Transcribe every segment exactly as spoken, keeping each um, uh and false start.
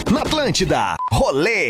Na Atlântida, rolê.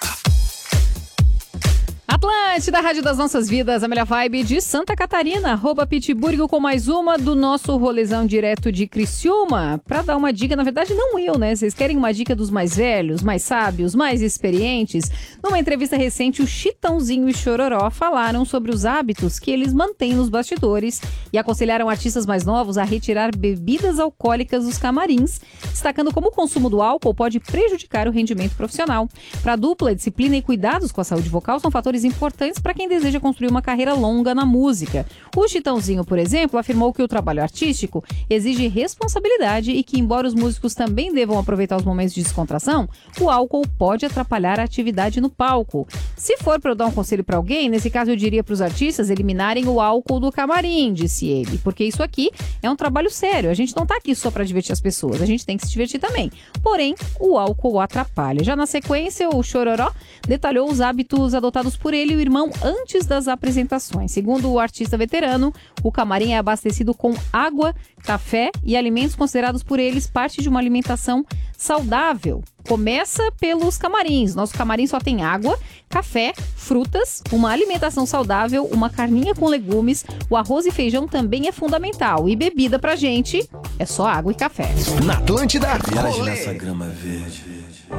Atlântida, Rádio das Nossas Vidas, a melhor vibe de Santa Catarina. Arroba Pittsburgh com mais uma do nosso rolezão direto de Criciúma. Pra dar uma dica, na verdade não eu, né? Vocês querem uma dica dos mais velhos, mais sábios, mais experientes? Numa entrevista recente, o Chitãozinho e Chororó falaram sobre os hábitos que eles mantêm nos bastidores e aconselharam artistas mais novos a retirar bebidas alcoólicas dos camarins, destacando como o consumo do álcool pode prejudicar o rendimento profissional. Pra dupla, disciplina e cuidados com a saúde vocal são fatores importantes para quem deseja construir uma carreira longa na música. O Chitãozinho, por exemplo, afirmou que o trabalho artístico exige responsabilidade e que, embora os músicos também devam aproveitar os momentos de descontração, o álcool pode atrapalhar a atividade no palco. Se for para eu dar um conselho para alguém, nesse caso eu diria para os artistas eliminarem o álcool do camarim, disse ele, porque isso aqui é um trabalho sério. A gente não tá aqui só para divertir as pessoas, a gente tem que se divertir também. Porém, o álcool atrapalha. Já na sequência, o Chororó detalhou os hábitos adotados por ele e o irmão antes das apresentações. Segundo o artista veterano, o camarim é abastecido com água, café e alimentos considerados por eles parte de uma alimentação saudável. Começa pelos camarins. Nosso camarim só tem água, café, frutas, uma alimentação saudável, uma carninha com legumes, o arroz e feijão também é fundamental. E bebida pra gente é só água e café. Na Atlântida, Viagem rolê. nessa grama verde.